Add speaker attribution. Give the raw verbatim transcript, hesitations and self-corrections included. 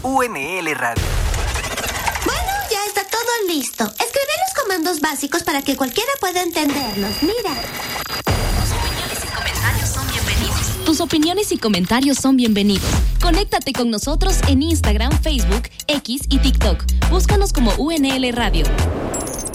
Speaker 1: U N L Radio.
Speaker 2: Bueno, ya está todo listo. Escribí los comandos básicos para que cualquiera pueda entenderlos. Mira.
Speaker 3: Tus opiniones y comentarios son bienvenidos. Conéctate con nosotros en Instagram, Facebook, X y TikTok. Búscanos como U N L Radio.